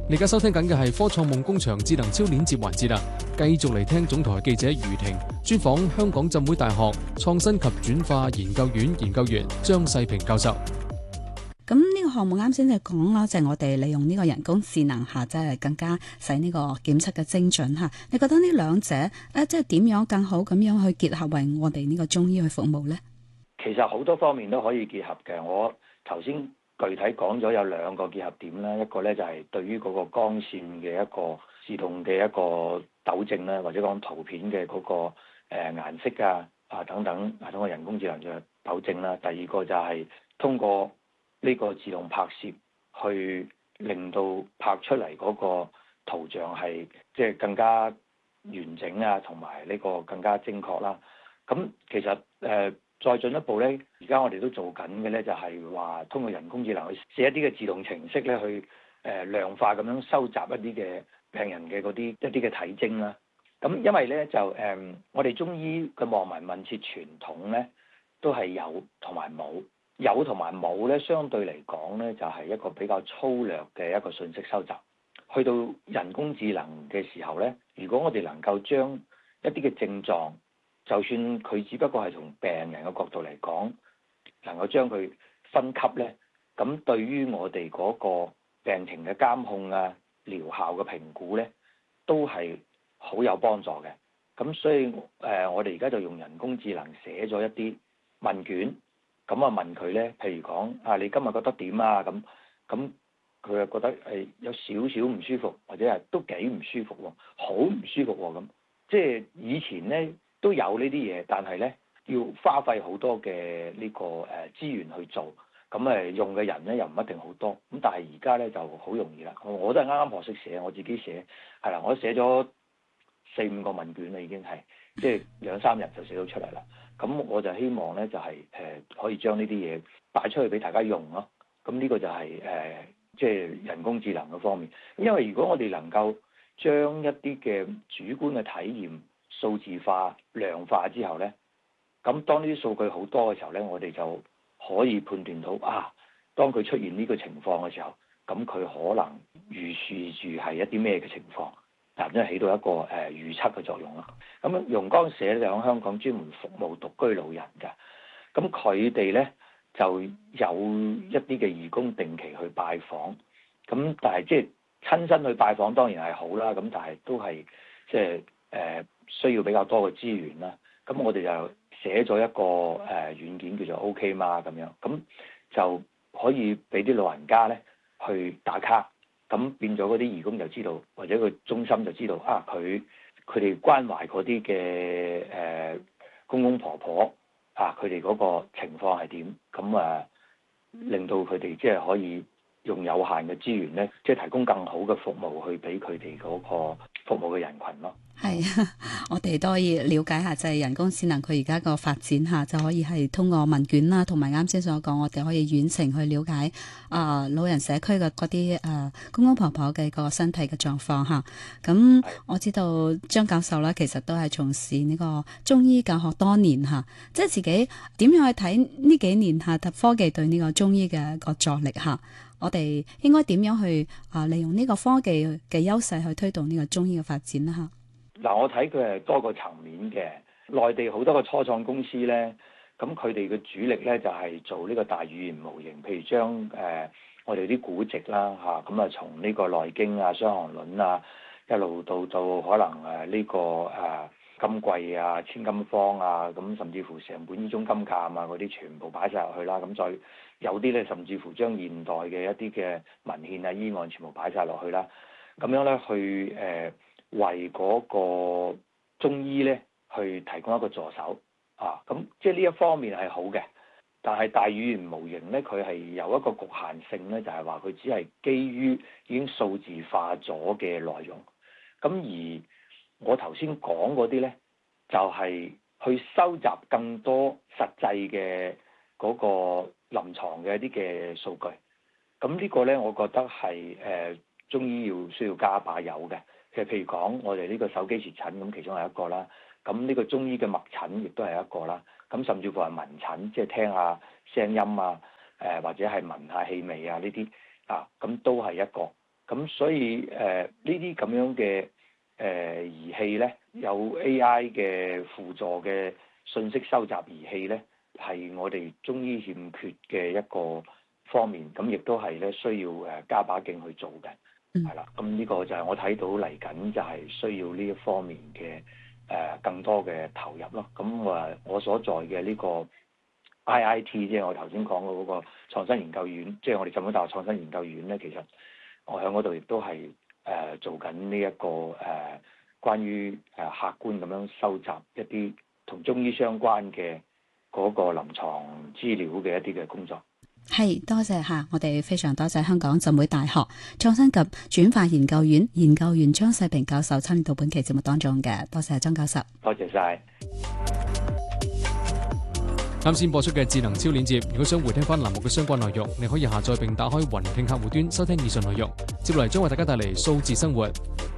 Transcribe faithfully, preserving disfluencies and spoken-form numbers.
你而家收聽緊嘅係科創夢工場智能超鏈接環節啦，繼續嚟聽總台記者余婷專訪香港浸會大學創新及轉化研究院研究員張世平教授。 咁呢個項目啱先就講啦，就係、是、我哋利用呢個人工智能下，即係更加使呢個檢測嘅精準嚇。你覺得呢兩者誒，即係點樣更好咁樣去結合為我哋呢個中醫去服務呢？ 其實好多方面都可以結合嘅。我頭先具體講咗有兩個結合點啦，一個咧就係對於嗰個光線嘅一個自動嘅一個糾正啦，或者講圖片嘅嗰個誒顏色啊啊等等啊，通過人工智能嘅糾正啦。第二個就係通過呢個自動拍攝去令到拍出嚟嗰個圖像係即係更加完整啊，同埋呢個更加精確啦。咁其實誒、呃、再進一步咧，而家我哋都做緊嘅咧，就係話通過人工智能去寫一啲嘅自動程式咧，去誒、呃、量化咁樣收集一啲嘅病人嘅嗰啲一啲嘅體徵啦。咁因為咧就誒、呃、我哋中醫嘅望聞問切傳統咧，都係有同埋冇。有同埋冇咧，相對嚟講咧，就係一個比較粗略嘅一個信息收集。去到人工智能嘅時候咧，如果我哋能夠將一啲嘅症狀，就算佢只不過係從病人嘅角度嚟講，能夠將佢分級咧，咁對於我哋嗰個病情嘅監控啊、療效嘅評估咧，都係好有幫助嘅。咁所以誒、呃，我哋而家就用人工智能寫咗一啲問卷。咁啊問佢咧，譬如講啊，你今日覺得點啊？咁咁佢又覺得係有少少唔舒服，或者係都幾唔舒服喎，好唔舒服喎咁。即係以前咧都有呢啲嘢，但係咧要花費好多嘅呢個誒資源去做，咁誒用嘅人咧又唔一定好多。咁但係而家咧就好容易啦。我都係啱啱學識寫，我自己寫係啦，我寫咗四五個問卷啦，已經係即係兩三日就寫到出嚟啦。咁我就希望咧，就係、是、誒、呃、可以將呢啲嘢擺出去俾大家用咯。咁呢個就係、是、誒，即、呃、係、就是、人工智能嘅方面。因為如果我哋能夠將一啲嘅主觀嘅體驗數字化、量化之後咧，咁當呢啲數據好多嘅時候咧，我哋就可以判斷到啊，當佢出現呢個情況嘅時候，咁佢可能預示住係一啲咩嘅情況。嗱，即係起到一個誒、呃、預測嘅作用咯。咁樣容光社咧就喺香港專門服務獨居老人嘅。咁佢哋咧就有一啲嘅義工定期去拜訪。咁但係即係親身去拜訪當然係好啦。咁但係都係即係誒需要比較多嘅資源啦。咁我哋就寫咗一個誒、呃、軟件叫做 OK 嘛咁樣。咁就可以俾啲老人家咧去打卡。咁變咗嗰啲義工就知道，或者個中心就知道啊，佢佢哋關懷嗰啲嘅誒公公婆婆啊，佢哋嗰個情況係點？咁啊，令到佢哋即係可以用有限嘅資源咧，即係提供更好嘅服務去俾佢哋嗰個服務嘅人群咯。 係啊，我哋都可以了解下，就係人工智能佢而家個發展下，就可以係通過問卷啦，同埋啱先所講，我哋可以遠程去了解啊、呃、老人社區嘅嗰啲誒公公婆婆嘅個身體嘅狀況嚇。咁我知道張教授啦，其實都係從事呢個中醫教學多年嚇，即係自己點樣去睇呢幾年下科技對呢個中醫嘅個助力嚇？我哋應該點樣去啊、呃、利用呢個科技嘅優勢去推動呢個中醫嘅發展啦嚇？ 嗱，我睇佢係多個層面嘅。內地好多個初創公司咧，咁佢哋嘅主力咧就係、是、做呢個大語言模型，譬如將誒、呃、我哋啲古籍啦嚇，咁啊從呢個《內經》啊、《傷寒論》啊，一路到到可能誒呢、這個誒、啊、金匱啊、千金方啊，咁甚至乎成本醫中金鑑啊嗰啲全部擺晒入去啦。咁再有啲咧，甚至乎將現代嘅一啲嘅文獻啊、醫案全部擺晒落去啦。咁樣咧去誒。呃為嗰個中醫咧，去提供一個助手啊，咁即係呢一方面係好嘅。但係大語言模型咧，佢係有一個局限性咧，就係話佢只係基於已經數字化咗嘅內容。咁而我頭先講嗰啲咧，就係、是、去收集更多實際嘅嗰個臨床嘅一啲嘅數據。咁呢個咧，我覺得係誒、呃、中醫要需要加把油嘅。嘅譬如講，我哋呢個手機舌診咁，其中係一個啦。咁呢個中醫嘅脈診亦都係一個啦。咁甚至乎係聞診，即係聽下聲音啊，誒、呃、或者係聞下氣味啊呢啲啊，咁都係一個。 咁所以誒呢啲咁樣嘅誒、呃、儀器咧，有 A I 嘅輔助嘅信息收集儀器咧，係我哋中醫欠缺嘅一個方面，咁亦都係咧需要誒加把勁去做嘅，係啦、嗯。咁呢個就係我睇到嚟緊就係需要呢一方面嘅誒、呃、更多嘅投入咯。咁我我所在嘅呢個 I I T 即係我頭先講嘅嗰個創新研究院，即係我哋浸會大學創新研究院咧，其實我喺嗰度亦都係誒、呃、做緊呢一個誒、呃、關於誒客觀咁樣收集一啲同中醫相關嘅嗰個臨床資料嘅一啲嘅工作。 係，多謝吓，我哋非常多謝香港浸會大學創新及轉化研究院研究員張世平教授參與到本期節目當中嘅，多謝張教授。 多謝晒。 啱先播出嘅智能超鏈接，如果想回聽翻欄目嘅相關內容，你可以下載並打開雲聽客戶端收聽以上內容。接落嚟將為大家帶嚟數字生活。